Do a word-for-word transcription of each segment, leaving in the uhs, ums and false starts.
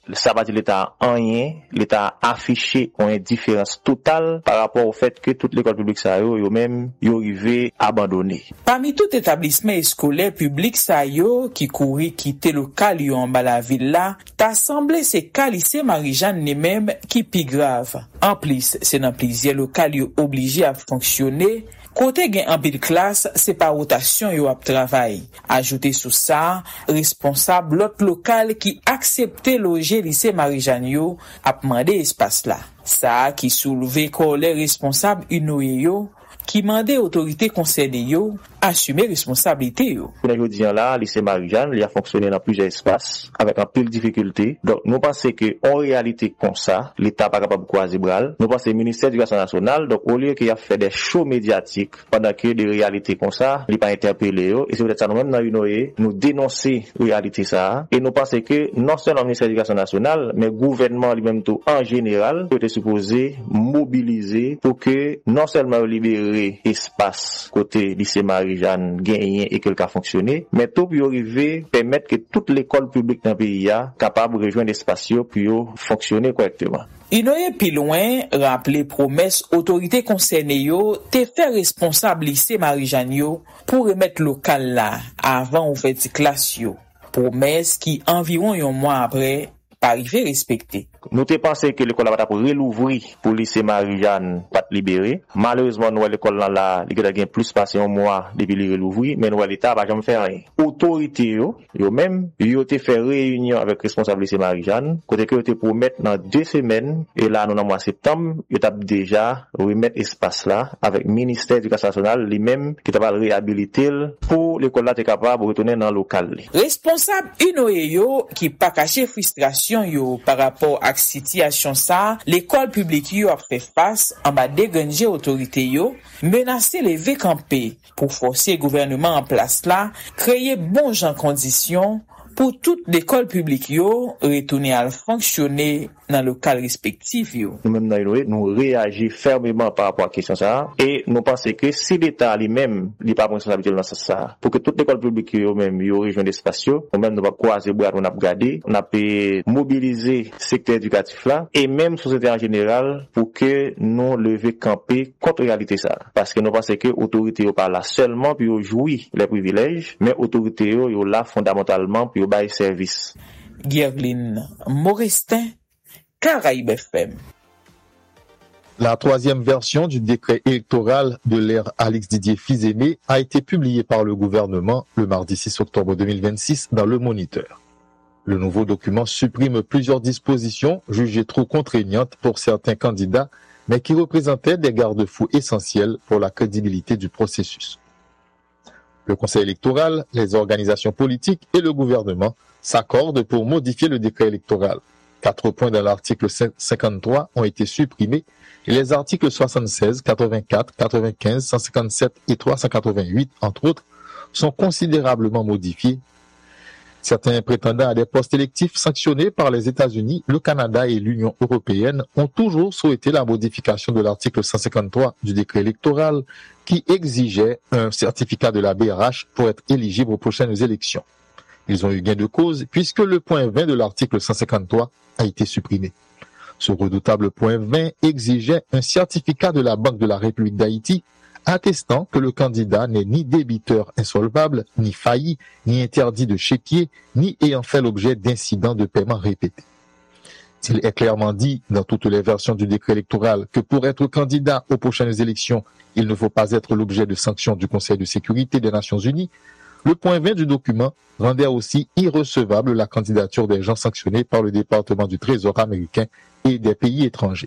ça va dire l'État en rien, l'État a affiché une indifférence totale par rapport au fait que toute l'école publique ça yo, yo même yo arrivé abandonné. Parmi tout établissement scolaire public ça yo qui courait quitter le local yo en bas la ville là, t'a semblé c'est cas lycée Marie-Jeanne ni même qui pi grave. En plus, c'est dans plusieurs local yo obligé à fonctionner. Côté gen en pile classe, c'est par rotation yo ap travail. Ajouter sous ça, responsable l'autre local qui acceptait loger lycée Marie-Jeanne yo ap mandé espace là. Ça qui soulevé colère responsable Unoye yo qui mandait autorité concernée yo assumer responsabilité yo. Pour aujourd'hui là, lycée Marie-Jeanne, il a fonctionné dans plusieurs espaces avec un pile difficulté. Donc nous pensons que en réalité comme ça, l'État pas capable de croiser bras. Nous pensons que le ministère de l'Éducation nationale, donc au lieu qu'il a fait des shows médiatiques pendant que des réalités comme ça, il pas interpellé yo et c'est peut-être ça nous même dans une nous dénoncer réalité ça et nous pensons que non seulement le ministère de l'Éducation nationale, mais le gouvernement lui-même tout en général peut être supposé mobiliser pour que non seulement libérer espace côté lycée Marie Jeanne gagné et que le cas fonctionner, mais tout pour arriver permettre que toute l'école publique dans le pays a capable de rejoindre l'espace pour fonctionner correctement. Inoye plus loin, rappeler promesse autorité concernée yo te fait responsable lycée Marie-Jeanne yo pour remettre local là avant ouverture classe yo. Promesse qui environ un mois après pas arrivé respecté. Nous te pensé que l'école va pour relouvrir pour lycée Marie-Jeanne pas libéré. Malheureusement nous l'école là là, il a plus passé un mois depuis le relouvrir, mais nous l'état va jamais faire rien. Autorité yo, yo même yo te fait réunion avec responsable lycée Marie-Jeanne, côté que yo te promettre dans deux semaines et là nous dans mois septembre, yo t'a déjà remettre espace là avec ministère de l'Éducation nationale lui-même qui t'a va réhabiliter pour l'école là être capable de retourner dans local. Responsable Unoye yo qui pas caché frustration yo par rapport à situation ça, l'école publique yo a fait face en bas déganger autorité yo, menacer les V campé pour forcer le gouvernement en place là, créer bon gens conditions pour toute l'école publique yo retourner à fonctionner dans le local respectif yo. Nous même dans nous réagir fermement par rapport à la question ça et nous pensons que si l'État lui-même n'est pas responsabilité dans ça pour que toute l'école publique yo même yo rejoindre l'espace yo, nous même nous va croiser bras on a regarder, on a pu mobiliser secteur éducatif là et même société en général pour que nous lever camper contre réalité ça parce que nous pensons que autorité yo pas là seulement pour jouir les privilèges mais autorité yo yo là fondamentalement pour bailler service. Guerline Morestin, Caraïbes F M. La troisième version du décret électoral de l'ère Alix Didier Fils-Aimé a été publiée par le gouvernement le mardi six octobre deux mille vingt-six dans Le Moniteur. Le nouveau document supprime plusieurs dispositions jugées trop contraignantes pour certains candidats, mais qui représentaient des garde-fous essentiels pour la crédibilité du processus. Le Conseil électoral, les organisations politiques et le gouvernement s'accordent pour modifier le décret électoral. Quatre points dans l'article cinquante-trois ont été supprimés et les articles soixante-seize, quatre-vingt-quatre, quatre-vingt-quinze, cent cinquante-sept et trois cent quatre-vingt-huit, entre autres, sont considérablement modifiés. Certains prétendants à des postes électifs sanctionnés par les États-Unis, le Canada et l'Union européenne ont toujours souhaité la modification de l'article cent cinquante-trois du décret électoral qui exigeait un certificat de la B R H pour être éligible aux prochaines élections. Ils ont eu gain de cause puisque le point vingt de l'article cent cinquante-trois a été supprimé. Ce redoutable point vingt exigeait un certificat de la Banque de la République d'Haïti attestant que le candidat n'est ni débiteur insolvable, ni failli, ni interdit de chéquier, ni ayant fait l'objet d'incidents de paiement répétés. Il est clairement dit dans toutes les versions du décret électoral que pour être candidat aux prochaines élections, il ne faut pas être l'objet de sanctions du Conseil de sécurité des Nations Unies, le point vingt du document rendait aussi irrecevable la candidature des gens sanctionnés par le département du Trésor américain et des pays étrangers.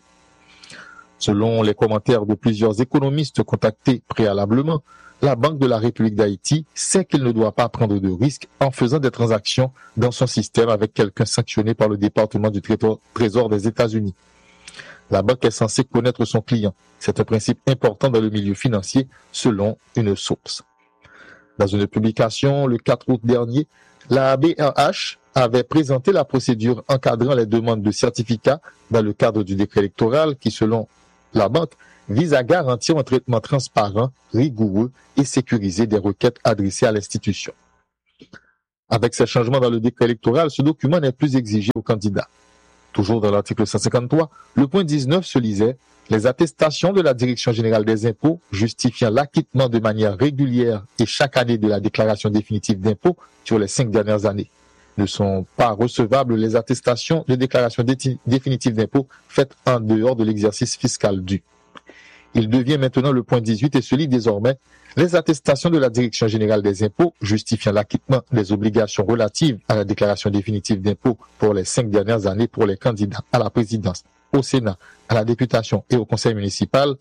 Selon les commentaires de plusieurs économistes contactés préalablement, la Banque de la République d'Haïti sait qu'il ne doit pas prendre de risques en faisant des transactions dans son système avec quelqu'un sanctionné par le département du Trésor des États-Unis. La banque est censée connaître son client. C'est un principe important dans le milieu financier, selon une source. Dans une publication le quatre août dernier, la B R H avait présenté la procédure encadrant les demandes de certificats dans le cadre du décret électoral qui, selon la banque, vise à garantir un traitement transparent, rigoureux et sécurisé des requêtes adressées à l'institution. Avec ces changements dans le décret électoral, ce document n'est plus exigé aux candidats. Toujours dans l'article cent cinquante-trois, le point dix-neuf se lisait « Les attestations de la Direction générale des impôts justifiant l'acquittement de manière régulière et chaque année de la déclaration définitive d'impôts sur les cinq dernières années. Ne sont pas recevables les attestations de déclaration dé- définitive d'impôts faites en dehors de l'exercice fiscal dû. » Il devient maintenant le point dix-huit et se lit désormais « Les attestations de la Direction générale des impôts justifiant l'acquittement des obligations relatives à la déclaration définitive d'impôts pour les cinq dernières années pour les candidats à la présidence, au Sénat, à la députation et au conseil municipal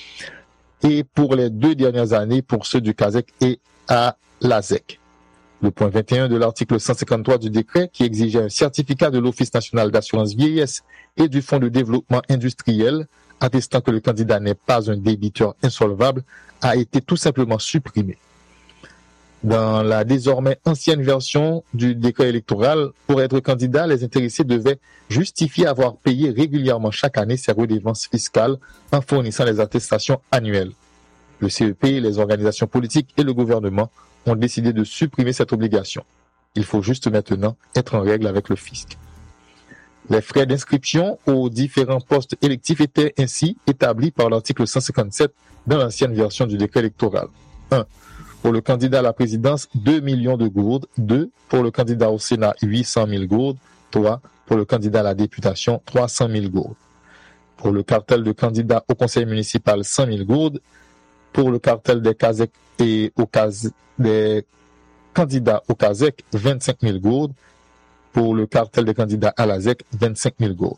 et pour les deux dernières années pour ceux du C A S E C et à l'A S E C. » Le point vingt et un de l'article cent cinquante-trois du décret qui exigeait un certificat de l'Office national d'assurance vieillesse et du Fonds de développement industriel attestant que le candidat n'est pas un débiteur insolvable a été tout simplement supprimé. Dans la désormais ancienne version du décret électoral, pour être candidat, les intéressés devaient justifier avoir payé régulièrement chaque année ses redevances fiscales en fournissant les attestations annuelles. Le C E P, les organisations politiques et le gouvernement ont décidé de supprimer cette obligation. Il faut juste maintenant être en règle avec le fisc. Les frais d'inscription aux différents postes électifs étaient ainsi établis par l'article cent cinquante-sept dans l'ancienne version du décret électoral. un. Pour le candidat à la présidence, deux millions de gourdes. deux. Pour le candidat au Sénat, huit cent mille gourdes. trois. Pour le candidat à la députation, trois cent mille gourdes. Pour le cartel de candidats au conseil municipal, cent mille gourdes. Pour le cartel des C A S E C et au C A S, des candidats au C A S E C, vingt-cinq mille gourdes. Pour le cartel des candidats à l'A S E C, vingt-cinq mille gourdes.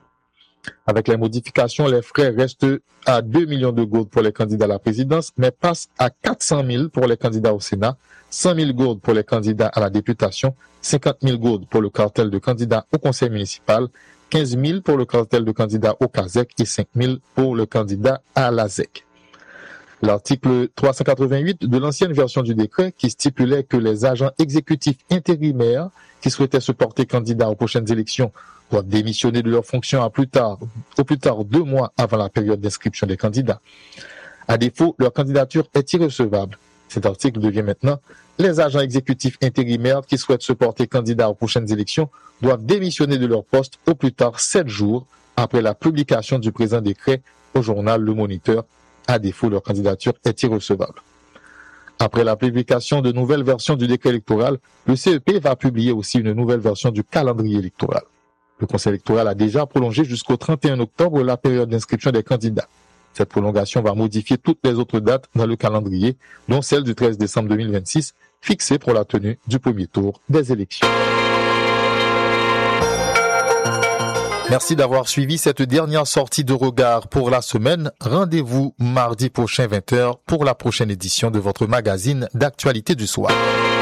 Avec les modifications, les frais restent à deux millions de gourdes pour les candidats à la présidence, mais passent à quatre cent mille pour les candidats au Sénat, cent mille gourdes pour les candidats à la députation, cinquante mille gourdes pour le cartel de candidats au conseil municipal, quinze mille pour le cartel de candidats au C A S E C et cinq mille pour le candidat à l'A S E C. L'article trois cent quatre-vingt-huit de l'ancienne version du décret qui stipulait que les agents exécutifs intérimaires qui souhaitaient se porter candidats aux prochaines élections doivent démissionner de leurs fonctions à plus tard, au plus tard deux mois avant la période d'inscription des candidats. À défaut, leur candidature est irrecevable. Cet article devient maintenant « Les agents exécutifs intérimaires qui souhaitent se porter candidats aux prochaines élections doivent démissionner de leur poste au plus tard sept jours après la publication du présent décret au journal Le Moniteur. À défaut, leur candidature est irrecevable. » Après la publication de nouvelles versions du décret électoral, le C E P va publier aussi une nouvelle version du calendrier électoral. Le Conseil électoral a déjà prolongé jusqu'au trente et un octobre la période d'inscription des candidats. Cette prolongation va modifier toutes les autres dates dans le calendrier, dont celle du treize décembre deux mille vingt-six, fixée pour la tenue du premier tour des élections. Merci d'avoir suivi cette dernière sortie de regard pour la semaine. Rendez-vous mardi prochain vingt heures pour la prochaine édition de votre magazine d'actualité du soir.